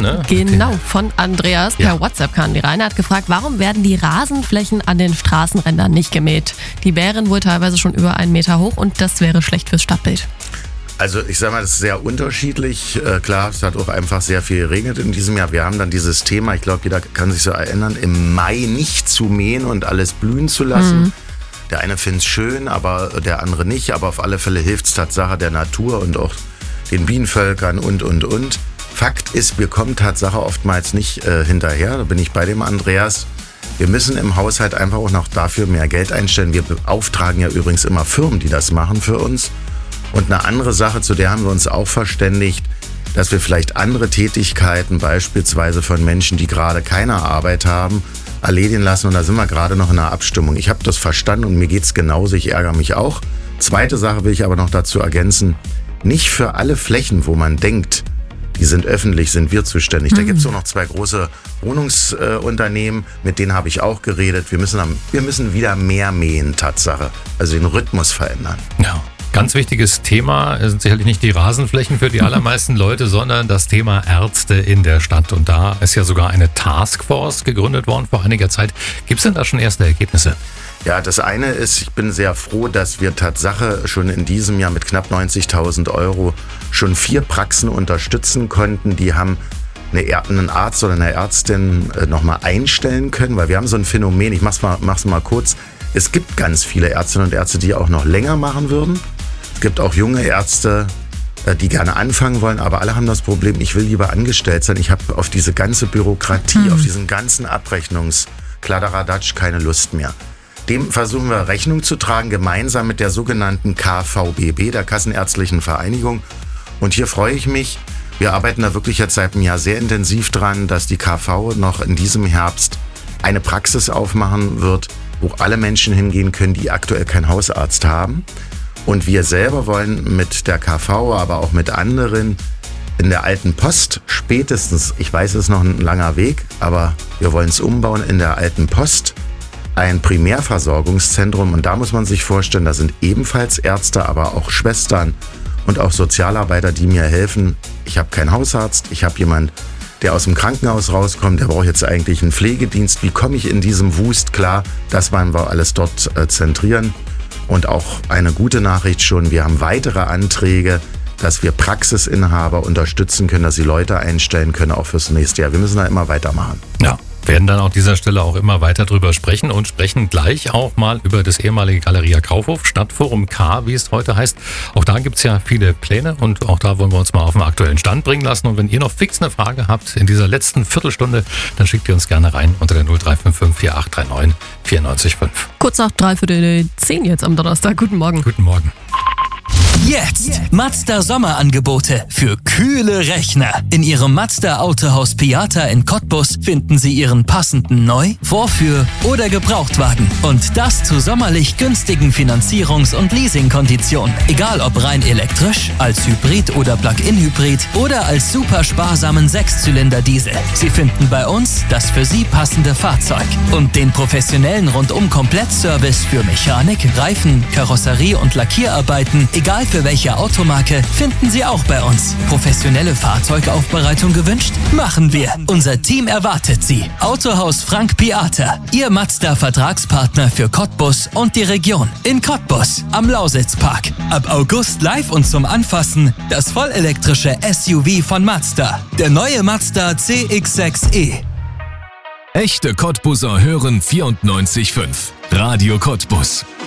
ne? Genau, von Andreas per WhatsApp kam die rein. Er hat gefragt, warum werden die Rasenflächen an den Straßenrändern nicht gemäht? Die wären wohl teilweise schon über 1 Meter hoch und das wäre schlecht fürs Stadtbild. Also ich sag mal, das ist sehr unterschiedlich. Klar, es hat auch einfach sehr viel geregnet in diesem Jahr. Wir haben dann dieses Thema, ich glaube, jeder kann sich so erinnern, im Mai nicht zu mähen und alles blühen zu lassen. Der eine findet es schön, aber der andere nicht. Aber auf alle Fälle hilft es Tatsache der Natur und auch den Bienenvölkern und. Fakt ist, wir kommen Tatsache oftmals nicht hinterher. Da bin ich bei dem Andreas. Wir müssen im Haushalt einfach auch noch dafür mehr Geld einstellen. Wir beauftragen ja übrigens immer Firmen, die das machen für uns. Und eine andere Sache, zu der haben wir uns auch verständigt, dass wir vielleicht andere Tätigkeiten, beispielsweise von Menschen, die gerade keine Arbeit haben, erledigen lassen. Und da sind wir gerade noch in einer Abstimmung. Ich habe das verstanden und mir geht's genauso. Ich ärgere mich auch. Zweite Sache will ich aber noch dazu ergänzen. Nicht für alle Flächen, wo man denkt, die sind öffentlich, sind wir zuständig. Da gibt es auch noch 2 große Wohnungsunternehmen, mit denen habe ich auch geredet. Wir müssen wieder mehr mähen, Tatsache. Also den Rhythmus verändern. Ja. Ganz wichtiges Thema sind sicherlich nicht die Rasenflächen für die allermeisten Leute, sondern das Thema Ärzte in der Stadt. Und da ist ja sogar eine Taskforce gegründet worden vor einiger Zeit. Gibt es denn da schon erste Ergebnisse? Ja, das eine ist, ich bin sehr froh, dass wir Tatsache schon in diesem Jahr mit knapp 90.000 € schon 4 Praxen unterstützen konnten. Die haben einen Arzt oder eine Ärztin nochmal einstellen können, weil wir haben so ein Phänomen, ich mach's mal kurz. Es gibt ganz viele Ärztinnen und Ärzte, die auch noch länger machen würden. Es gibt auch junge Ärzte, die gerne anfangen wollen, aber alle haben das Problem, ich will lieber angestellt sein. Ich habe auf diese ganze Bürokratie, auf diesen ganzen Abrechnungskladderadatsch keine Lust mehr. Dem versuchen wir Rechnung zu tragen, gemeinsam mit der sogenannten KVBB, der Kassenärztlichen Vereinigung. Und hier freue ich mich, wir arbeiten da wirklich jetzt seit einem Jahr sehr intensiv dran, dass die KV noch in diesem Herbst eine Praxis aufmachen wird, wo alle Menschen hingehen können, die aktuell keinen Hausarzt haben. Und wir selber wollen mit der KV, aber auch mit anderen in der alten Post spätestens, ich weiß, es ist noch ein langer Weg, aber wir wollen es umbauen, in der alten Post ein Primärversorgungszentrum. Und da muss man sich vorstellen, da sind ebenfalls Ärzte, aber auch Schwestern und auch Sozialarbeiter, die mir helfen. Ich habe keinen Hausarzt, ich habe jemanden, der aus dem Krankenhaus rauskommt, der braucht jetzt eigentlich einen Pflegedienst. Wie komme ich in diesem Wust klar? Das wollen wir alles dort zentrieren. Und auch eine gute Nachricht schon, wir haben weitere Anträge, dass wir Praxisinhaber unterstützen können, dass sie Leute einstellen können, auch fürs nächste Jahr. Wir müssen da immer weitermachen. Ja. Werden dann an dieser Stelle auch immer weiter drüber sprechen und sprechen gleich auch mal über das ehemalige Galeria Kaufhof, Stadtforum K, wie es heute heißt. Auch da gibt es ja viele Pläne und auch da wollen wir uns mal auf den aktuellen Stand bringen lassen. Und wenn ihr noch fix eine Frage habt in dieser letzten Viertelstunde, dann schickt ihr uns gerne rein unter der 0355 4839 94,5. Kurz nach 9:45 jetzt am Donnerstag. Guten Morgen. Guten Morgen. Jetzt Mazda Sommerangebote für kühle Rechner. In Ihrem Mazda Autohaus Piata in Cottbus finden Sie Ihren passenden Neu-, Vorführ- oder Gebrauchtwagen. Und das zu sommerlich günstigen Finanzierungs- und Leasingkonditionen. Egal ob rein elektrisch, als Hybrid oder Plug-in-Hybrid oder als super sparsamen 6-Zylinder-Diesel. Sie finden bei uns das für Sie passende Fahrzeug. Und den professionellen Rundum-Komplettservice für Mechanik, Reifen, Karosserie und Lackierarbeiten, egal für welche Automarke, finden Sie auch bei uns. Professionelle Fahrzeugaufbereitung gewünscht? Machen wir. Unser Team erwartet Sie. Autohaus Frank Piata, Ihr Mazda-Vertragspartner für Cottbus und die Region. In Cottbus, am Lausitzpark. Ab August live und zum Anfassen das vollelektrische SUV von Mazda. Der neue Mazda CX-6e. Echte Cottbuser hören 94,5. Radio Cottbus.